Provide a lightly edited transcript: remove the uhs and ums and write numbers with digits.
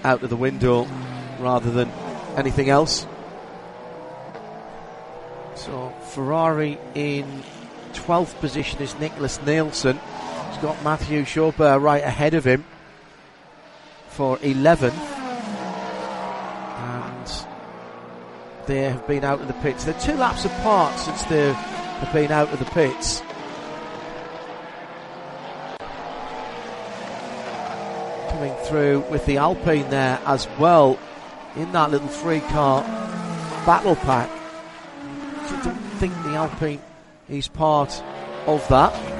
out of the window rather than anything else. So Ferrari in 12th position is Nicholas Nielsen. He's got Mathieu Chopin right ahead of him for 11th. And they have been out of the pits. They're 2 laps apart since they have been out of the pits. Coming through with the Alpine there as well in that little 3-car battle pack. I don't think the Alpine is part of that.